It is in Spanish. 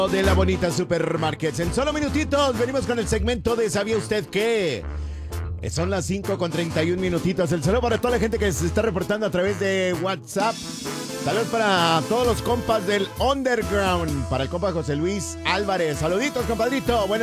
De la bonita Supermarkets. En solo minutitos venimos con el segmento de ¿Sabía usted qué? Son las 5:31 minutitos. El saludo para toda la gente que se está reportando a través de WhatsApp. Saludos para todos los compas del Underground. Para el compa José Luis Álvarez. Saluditos, compadrito. Buenos